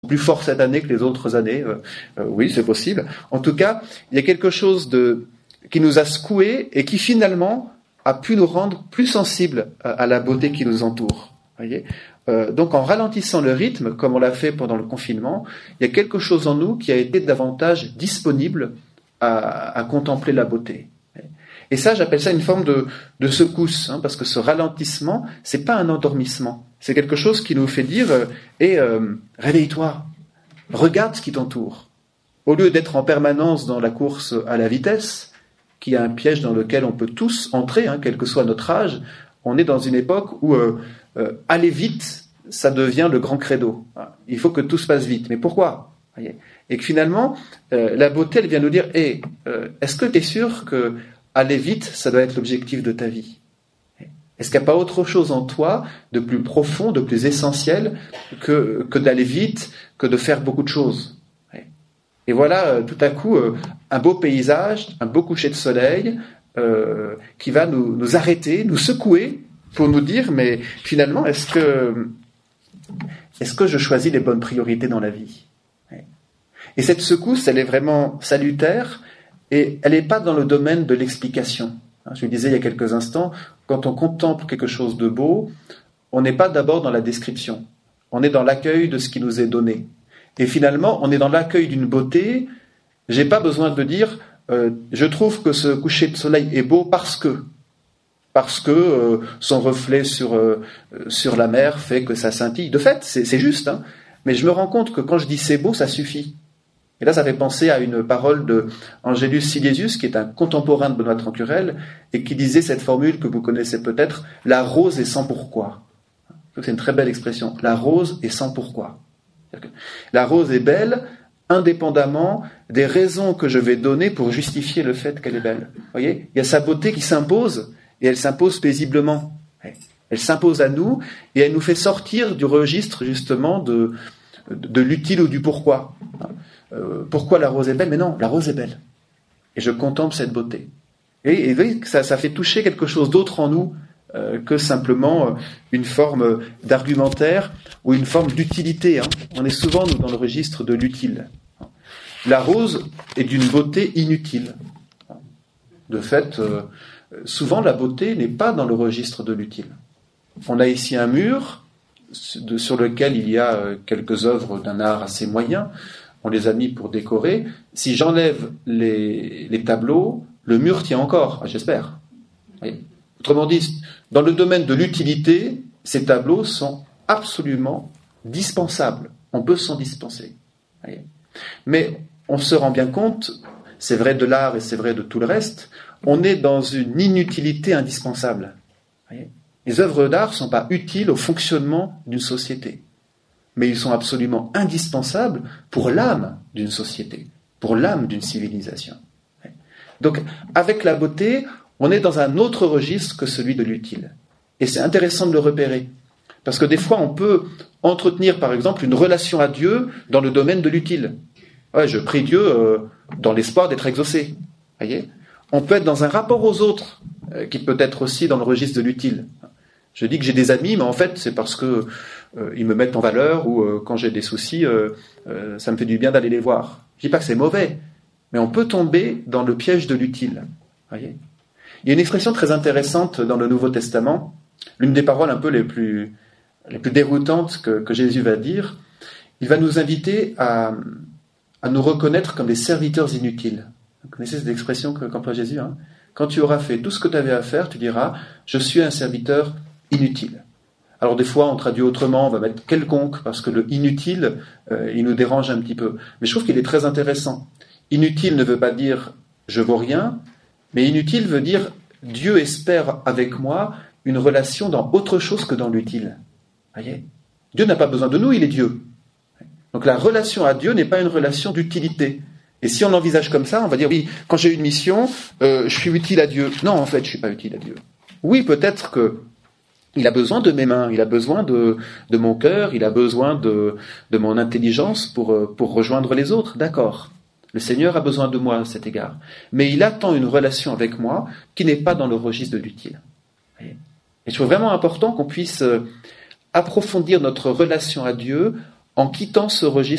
plus fort cette année que les autres années. Oui, c'est possible. En tout cas, il y a quelque chose qui nous a secoués et qui finalement a pu nous rendre plus sensibles à la beauté qui nous entoure. Voyez, donc en ralentissant le rythme, comme on l'a fait pendant le confinement, il y a quelque chose en nous qui a été davantage disponible à contempler la beauté. Et ça, j'appelle ça une forme de secousse, hein, parce que ce ralentissement, c'est pas un endormissement. C'est quelque chose qui nous fait dire réveille-toi, regarde ce qui t'entoure. Au lieu d'être en permanence dans la course à la vitesse, qui est un piège dans lequel on peut tous entrer, hein, quel que soit notre âge, on est dans une époque où aller vite, ça devient le grand credo. Il faut que tout se passe vite. Mais pourquoi ? Et que finalement, la beauté, elle vient nous dire est-ce que tu es sûr que aller vite, ça doit être l'objectif de ta vie ? Est-ce qu'il n'y a pas autre chose en toi de plus profond, de plus essentiel que d'aller vite, que de faire beaucoup de choses ? Et voilà, tout à coup, un beau paysage, un beau coucher de soleil qui va nous arrêter, nous secouer pour nous dire, mais finalement, est-ce que je choisis les bonnes priorités dans la vie ? Et cette secousse, elle est vraiment salutaire et elle n'est pas dans le domaine de l'explication. Je le disais il y a quelques instants, quand on contemple quelque chose de beau, on n'est pas d'abord dans la description. On est dans l'accueil de ce qui nous est donné. Et finalement, on est dans l'accueil d'une beauté. J'ai pas besoin de dire je trouve que ce coucher de soleil est beau parce que son reflet sur la mer fait que ça scintille. De fait, c'est juste, hein, mais je me rends compte que quand je dis c'est beau, ça suffit. Et là, ça fait penser à une parole de Angelus Silesius, qui est un contemporain de Benoît Trancurel, et qui disait cette formule que vous connaissez peut-être, la rose est sans pourquoi. C'est une très belle expression. La rose est sans pourquoi. La rose est belle indépendamment des raisons que je vais donner pour justifier le fait qu'elle est belle. Vous voyez, il y a sa beauté qui s'impose, et elle s'impose paisiblement. Elle s'impose à nous, et elle nous fait sortir du registre, justement, de l'utile ou du pourquoi. Pourquoi la rose est belle ? Mais non, la rose est belle. Et je contemple cette beauté. Et vous voyez que ça fait toucher quelque chose d'autre en nous que simplement une forme d'argumentaire ou une forme d'utilité. Hein. On est souvent, nous, dans le registre de l'utile. La rose est d'une beauté inutile. De fait, souvent, la beauté n'est pas dans le registre de l'utile. On a ici un mur sur lequel il y a quelques œuvres d'un art assez moyen. On les a mis pour décorer. Si j'enlève les tableaux, le mur tient encore, j'espère. Oui. Autrement dit, dans le domaine de l'utilité, ces tableaux sont absolument dispensables. On peut s'en dispenser. Oui. Mais on se rend bien compte, c'est vrai de l'art et c'est vrai de tout le reste, on est dans une inutilité indispensable. Oui. Les œuvres d'art ne sont pas utiles au fonctionnement d'une société. Mais ils sont absolument indispensables pour l'âme d'une société, pour l'âme d'une civilisation. Donc, avec la beauté, on est dans un autre registre que celui de l'utile. Et c'est intéressant de le repérer. Parce que des fois, on peut entretenir, par exemple, une relation à Dieu dans le domaine de l'utile. Ouais, je prie Dieu dans l'espoir d'être exaucé. Voyez ? On peut être dans un rapport aux autres, qui peut être aussi dans le registre de l'utile. Je dis que j'ai des amis, mais en fait, c'est parce que ils me mettent en valeur ou quand j'ai des soucis, ça me fait du bien d'aller les voir. Je dis pas que c'est mauvais, mais on peut tomber dans le piège de l'utile. Voyez ? Il y a une expression très intéressante dans le Nouveau Testament, l'une des paroles un peu les plus déroutantes que Jésus va dire. Il va nous inviter à nous reconnaître comme des serviteurs inutiles. Vous connaissez cette expression qu'emploie Jésus, hein ? Quand tu auras fait tout ce que tu avais à faire, tu diras « Je suis un serviteur inutile ». Alors des fois, on traduit autrement, on va mettre « quelconque » parce que le « inutile », il nous dérange un petit peu. Mais je trouve qu'il est très intéressant. Inutile ne veut pas dire « je vaux rien », mais inutile veut dire « Dieu espère avec moi une relation dans autre chose que dans l'utile ». Voyez ? Dieu n'a pas besoin de nous, il est Dieu. Donc la relation à Dieu n'est pas une relation d'utilité. Et si on l'envisage comme ça, on va dire, oui, quand j'ai une mission, je suis utile à Dieu. Non, en fait, je ne suis pas utile à Dieu. Oui, peut-être qu'il a besoin de mes mains, il a besoin de mon cœur, il a besoin de mon intelligence pour rejoindre les autres, d'accord. Le Seigneur a besoin de moi à cet égard. Mais il attend une relation avec moi qui n'est pas dans le registre de l'utile. Et je trouve vraiment important qu'on puisse approfondir notre relation à Dieu En quittant ce registre